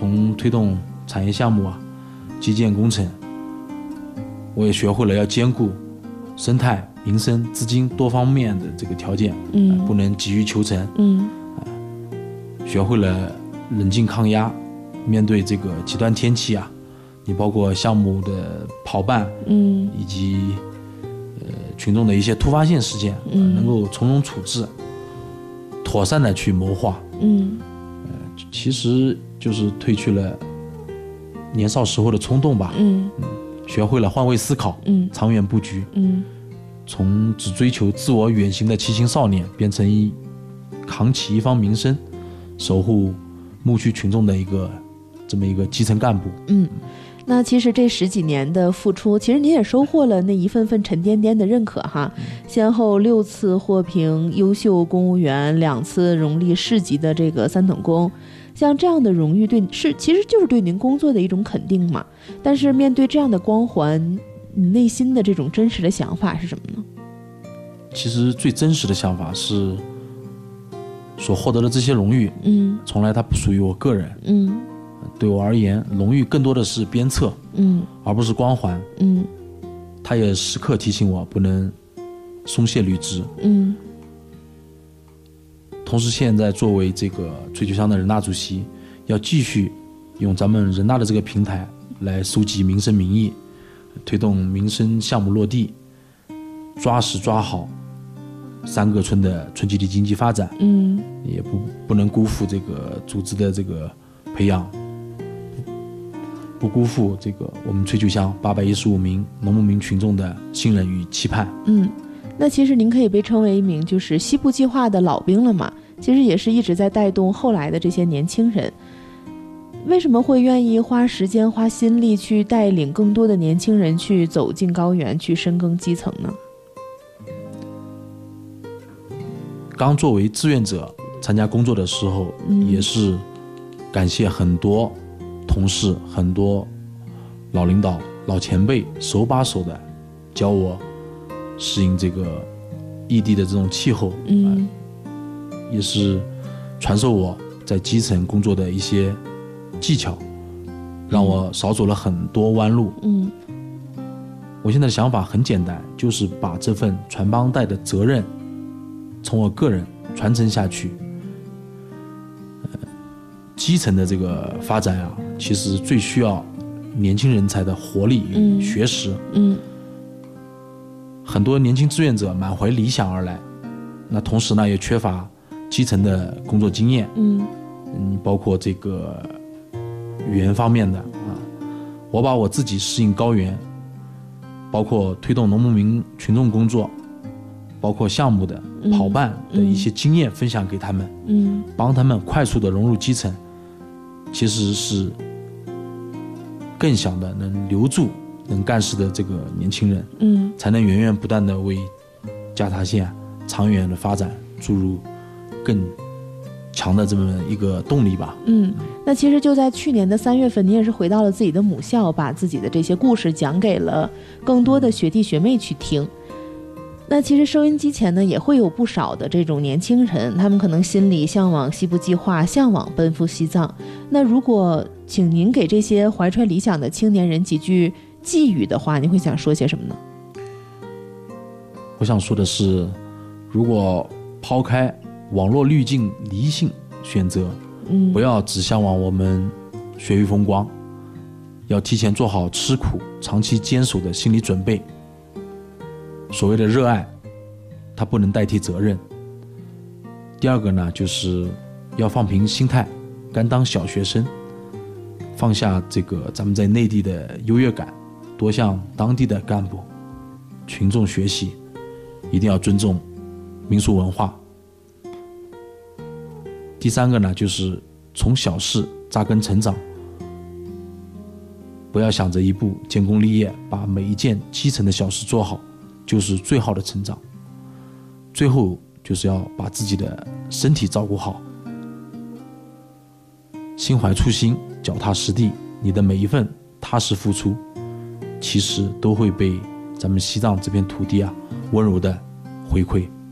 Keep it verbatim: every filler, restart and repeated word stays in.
从推动产业项目啊、基建工程，我也学会了要兼顾生态、民生、资金多方面的这个条件，嗯，呃、不能急于求成，嗯，呃，学会了冷静抗压，面对这个极端天气啊，你包括项目的跑办，嗯，以及呃群众的一些突发性事件，嗯，呃、能够从容处置，妥善的去谋划，嗯，呃，其实就是褪去了年少时候的冲动吧，嗯，嗯学会了换位思考，嗯，长远布局，嗯，从只追求自我远行的骑行少年，变成一扛起一方民生，守护牧区群众的一个这么一个基层干部。 嗯，那其实这十几年的付出，其实您也收获了那一份份沉甸甸的认可哈，嗯、先后六次获评优秀公务员，两次荣立市级的这个三等功。像这样的荣誉对是其实就是对您工作的一种肯定嘛，但是面对这样的光环，你内心的这种真实的想法是什么呢？ 其实最真实的想法是，所获得的这些荣誉，嗯，从来它不属于我个人，嗯，对我而言，荣誉更多的是鞭策，嗯，而不是光环，嗯，它也时刻提醒我不能松懈履职，嗯。同时现在作为这个崔九乡的人大主席，要继续用咱们人大的这个平台来收集民生民意，推动民生项目落地，抓实抓好三个村的村集体经济发展，嗯，也不不能辜负这个组织的这个培养，不辜负这个我们崔九乡八百一十五名农牧民群众的信任与期盼。 嗯，那其实您可以被称为一名就是西部计划的老兵了嘛，其实也是一直在带动后来的这些年轻人。为什么会愿意花时间花心力去带领更多的年轻人去走进高原，去深耕基层呢？ 刚作为志愿者参加工作的时候，嗯、也是感谢很多同事、很多老领导、老前辈手把手的教我适应这个异地的这种气候，嗯、呃，也是传授我在基层工作的一些技巧，让我少走了很多弯路。嗯，我现在的想法很简单，就是把这份传帮带的责任从我个人传承下去。呃，基层的这个发展啊，其实最需要年轻人才的活力与学识。嗯。嗯，很多年轻志愿者满怀理想而来，那同时呢也缺乏基层的工作经验，嗯嗯，包括这个语言方面的啊，我把我自己适应高原，包括推动农牧民群众工作，包括项目的、嗯、跑办的一些经验分享给他们，嗯，帮他们快速的融入基层，其实是更想的能留住能干事的这个年轻人，嗯，才能源源不断的为嘉塔县长远的发展注入更强的这么一个动力吧。 嗯，那其实就在去年的三月份，你也是回到了自己的母校，把自己的这些故事讲给了更多的学弟学妹去听。那其实收音机前呢，也会有不少的这种年轻人，他们可能心里向往西部计划，向往奔赴西藏。那如果请您给这些怀揣理想的青年人几句寄语的话，你会想说些什么呢？ 我想说的是，如果抛开网络滤镜理性选择，嗯，不要只向往我们雪域风光，要提前做好吃苦长期坚守的心理准备。所谓的热爱它不能代替责任。第二个呢，就是要放平心态，甘当小学生，放下这个咱们在内地的优越感，多向当地的干部群众学习，一定要尊重民俗文化。第三个呢，就是从小事扎根成长，不要想着一步建功立业，把每一件基层的小事做好就是最好的成长。最后就是要把自己的身体照顾好，心怀初心，脚踏实地，你的每一份踏实付出，其实都会被咱们西藏这片土地啊温柔的回馈。